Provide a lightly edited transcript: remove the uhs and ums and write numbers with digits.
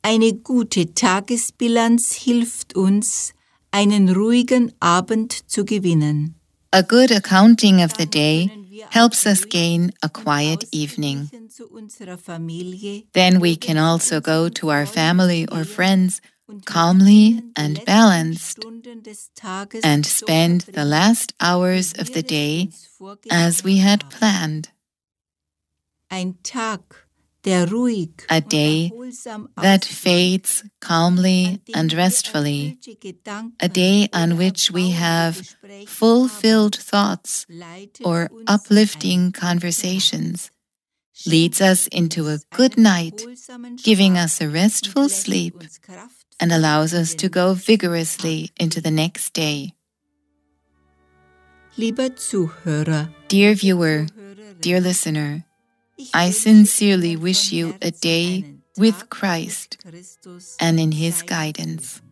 Eine gute Tagesbilanz hilft uns, einen ruhigen Abend zu gewinnen. A good accounting of the day helps us gain a quiet evening. Then we can also go to our family or friends calmly and balanced and spend the last hours of the day as we had planned. A day that fades calmly and restfully, a day on which we have fulfilled thoughts or uplifting conversations, leads us into a good night, giving us a restful sleep, and allows us to go vigorously into the next day. Dear viewer, dear listener, I sincerely wish you a day with Christ and in His guidance.